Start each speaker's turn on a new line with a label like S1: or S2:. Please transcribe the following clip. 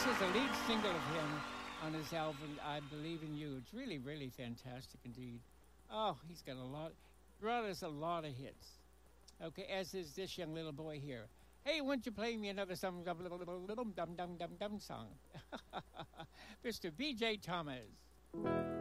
S1: is the lead single of him on his album, I Believe in You. It's really, really fantastic indeed. Oh, he's got a lot, brought us a lot of hits. Okay, as is this young little boy here. Hey, why don't you play me another dum dum dum dum dum song? Mr. B.J. Thomas.